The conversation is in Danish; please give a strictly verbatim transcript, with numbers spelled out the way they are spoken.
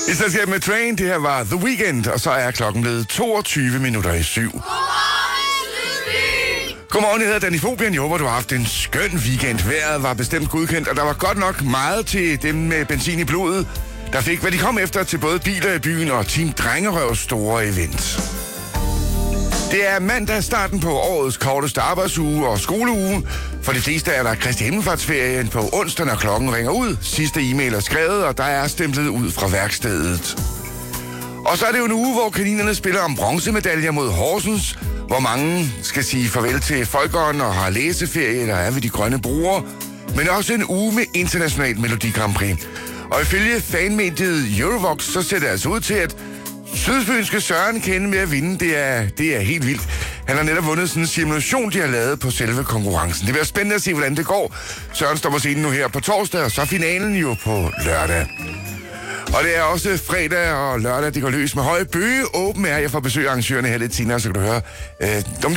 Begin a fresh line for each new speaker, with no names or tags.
I selskab med Train, det her var The Weeknd, og så er klokken blevet toogtyve minutter i syv. Godmorgen, jeg hedder Danny Fobian. Jeg håber, du har haft en skøn weekend. Vejret var bestemt godkendt, og der var godt nok meget til dem med benzin i blodet, der fik, hvad de kom efter til både biler i byen og Team Drengerøvs store event. Det er mandag, starten på årets korteste arbejdsuge og skoleuge. For de fleste er der Kristi Himmelfartsferien på onsdag, når klokken ringer ud. Sidste e-mail er skrevet, og der er stemplet ud fra værkstedet. Og så er det jo en uge, hvor kaninerne spiller om bronzemedaljer mod Horsens, hvor mange skal sige farvel til folkeånden og har læseferie, der er ved de grønne broer. Men også en uge med international Melodi Grand Prix. Og ifølge fanmediet Eurovox, så ser det altså ud til, at sydfynske Søren kan ende med at vinde. Det er, det er helt vildt. Han har netop vundet sådan en simulation, de har lavet på selve konkurrencen. Det bliver spændende at se, hvordan det går. Søren står på scenen nu her på torsdag, og så finalen jo på lørdag. Og det er også fredag og lørdag, det går løs med Høje Bøge. Åben er, jeg får besøg af arrangørerne her lidt senere, så kan du høre. Øh,